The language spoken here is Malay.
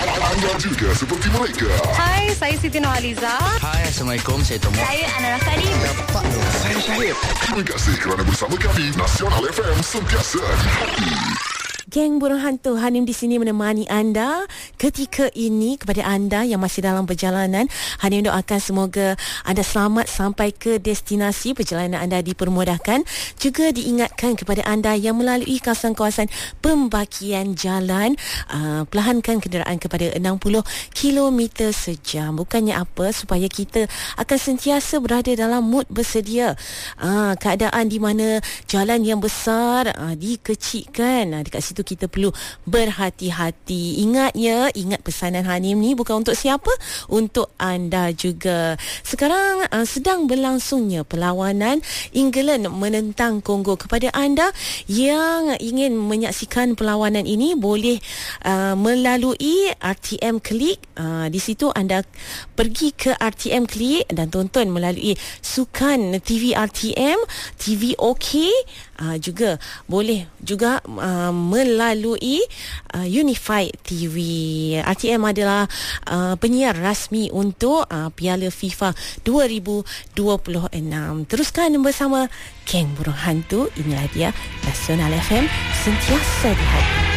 Anda juga seperti mereka. Hai, saya Siti Nurhaliza. Hai, Assalamualaikum. Saya Tomo. Saya Ana Rafani. Saya Syahid. Terima kasih kerana bersama kami. Nasional FM sentiasa di hati. Geng Burung Hantu, Hanim di sini menemani anda ketika ini. Kepada anda yang masih dalam perjalanan, Hanim doakan semoga anda selamat sampai ke destinasi, perjalanan anda dipermudahkan. Juga diingatkan kepada anda yang melalui kawasan-kawasan pembakian jalan, perlahankan kenderaan kepada 60 km sejam. Bukannya apa, supaya kita akan sentiasa berada dalam mood bersedia. Keadaan di mana jalan yang besar dikecilkan, dekat situ kita perlu berhati-hati. Ingat pesanan Hanim ni bukan untuk siapa, untuk anda juga. Sekarang sedang berlangsungnya perlawanan England menentang Kongo. Kepada anda yang ingin menyaksikan perlawanan ini, boleh melalui RTM Klik. Di situ anda pergi ke RTM Klik dan tonton melalui Sukan TV RTM, TV OK. Juga boleh juga melalui Unified TV. RTM adalah penyiar rasmi untuk Piala FIFA 2026. Teruskan bersama Geng Burung Hantu. Inilah dia Nasional FM, sentiasa di hati.